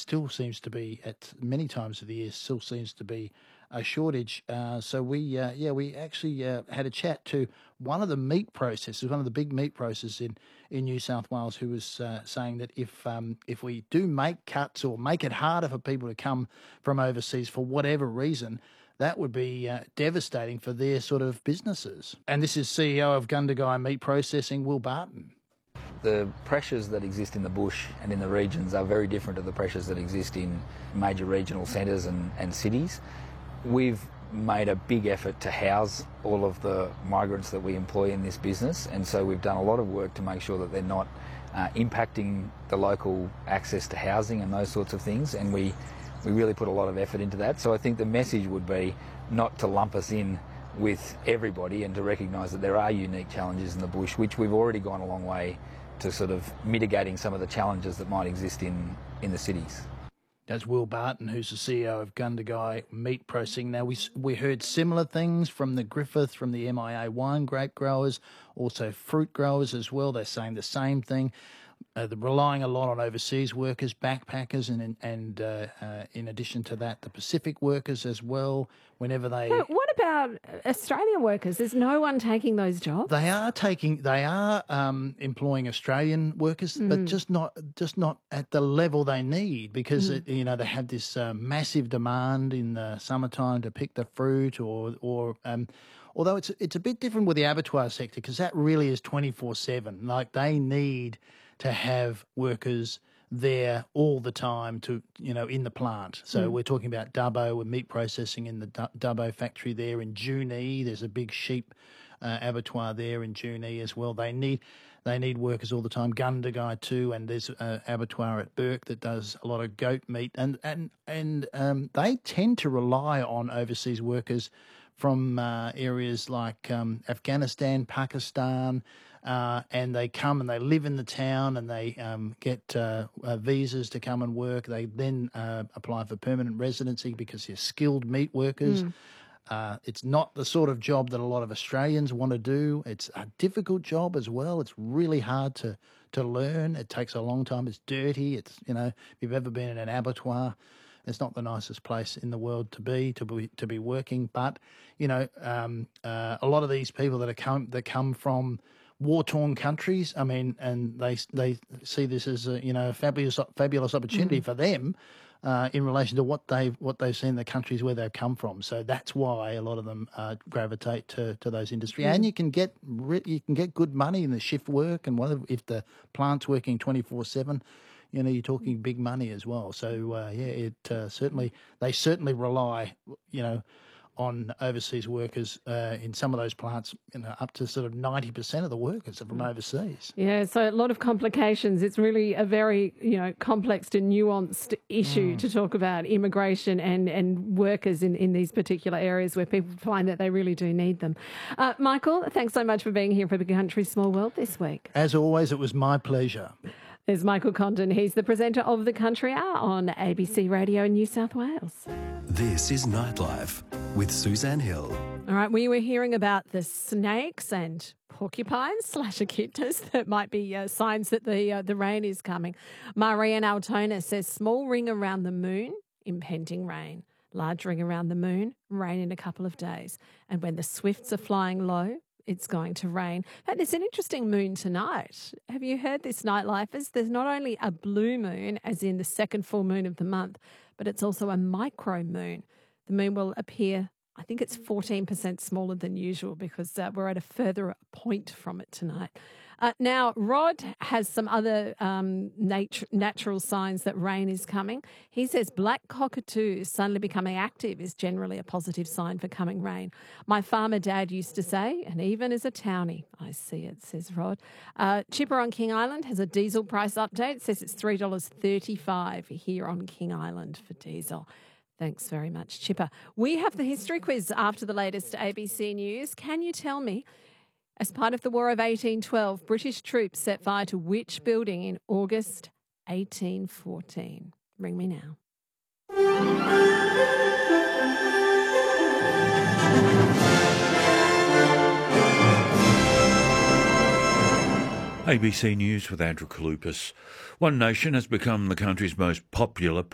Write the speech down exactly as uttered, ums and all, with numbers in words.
still seems to be, at many times of the year, still seems to be a shortage. Uh, so we, uh, yeah, we actually uh, had a chat to one of the meat processors, one of the big meat processors in, in New South Wales, who was uh, saying that if um, if we do make cuts or make it harder for people to come from overseas for whatever reason, that would be uh, devastating for their sort of businesses. And this is C E O of Gundagai Meat Processing, Will Barton. The pressures that exist in the bush and in the regions are very different to the pressures that exist in major regional centres and, and cities. We've made a big effort to house all of the migrants that we employ in this business, and so we've done a lot of work to make sure that they're not uh, impacting the local access to housing and those sorts of things, and we, we really put a lot of effort into that. So I think the message would be not to lump us in with everybody and to recognise that there are unique challenges in the bush, which we've already gone a long way to sort of mitigating some of the challenges that might exist in, in the cities. That's Will Barton, who's the C E O of Gundagai Meat Processing. Now, we we heard similar things from the Griffith, from the M I A wine grape growers, also fruit growers as well. They're saying the same thing. Uh, they're relying a lot on overseas workers, backpackers, and and uh, uh, in addition to that, the Pacific workers as well. Whenever they, but what about Australian workers? Is no one taking those jobs? They are taking, they are um, employing Australian workers, mm. but just not just not at the level they need, because mm. it, you know, they have this uh, massive demand in the summertime to pick the fruit, or or. Um, Although it's it's a bit different with the abattoir sector, because that really is twenty-four seven. Like, they need to have workers there all the time to, you know, in the plant. So mm. we're talking about Dubbo, with meat processing in the Dubbo factory there in Junee. There's a big sheep uh, abattoir there in Junee as well. They need they need workers all the time. Gundagai too, and there's an abattoir at Burke that does a lot of goat meat, and and and um, they tend to rely on overseas workers from uh, areas like um, Afghanistan, Pakistan, uh, and they come and they live in the town, and they um, get uh, uh, visas to come and work. They then uh, apply for permanent residency because they're skilled meat workers. Mm. Uh, it's not the sort of job that a lot of Australians want to do. It's a difficult job as well. It's really hard to, to learn. It takes a long time. It's dirty. It's, you know, if you've ever been in an abattoir, it's not the nicest place in the world to be to be to be working. But you know, um, uh, a lot of these people that are come that come from war-torn countries, I mean, and they they see this as a, you know, a fabulous fabulous opportunity mm. for them uh, in relation to what they what they've seen in the countries where they've come from. So that's why a lot of them uh, gravitate to, to those industries. Mm. And you can get you can get good money in the shift work, and what if the plant's working twenty-four seven. You know, you're talking big money as well. So, uh, yeah, it uh, certainly, they certainly rely, you know, on overseas workers uh, in some of those plants. You know, up to sort of ninety percent of the workers are from overseas. Yeah, so a lot of complications. It's really a very, you know, complex and nuanced issue mm. to talk about immigration and, and workers in, in these particular areas where people find that they really do need them. Uh, Michael, thanks so much for being here for Big Country Small World this week. As always, it was my pleasure. There's Michael Condon. He's the presenter of the Country Hour on A B C Radio in New South Wales. This is Nightlife with Suzanne Hill. All right, we were hearing about the snakes and porcupines slash echidnas that might be uh, signs that the uh, the rain is coming. Marianne Altona says small ring around the moon, impending rain. Large ring around the moon, rain in a couple of days. And when the swifts are flying low, it's going to rain. And there's an interesting moon tonight. Have you heard this, Nightlifers? There's not only a blue moon, as in the second full moon of the month, but it's also a micro moon. The moon will appear, I think it's fourteen percent smaller than usual, because uh, we're at a further point from it tonight. Uh, now, Rod has some other um, nat- natural signs that rain is coming. He says black cockatoos suddenly becoming active is generally a positive sign for coming rain. My farmer dad used to say, and even as a townie, I see it, says Rod. Uh, Chipper on King Island has a diesel price update. It says it's three dollars thirty-five here on King Island for diesel. Thanks very much, Chipper. We have the history quiz after the latest A B C News. Can you tell me, as part of the War of eighteen twelve, British troops set fire to which building in August eighteen fourteen? Ring me now. A B C News with Andrew Kalupas. One Nation has become the country's most popular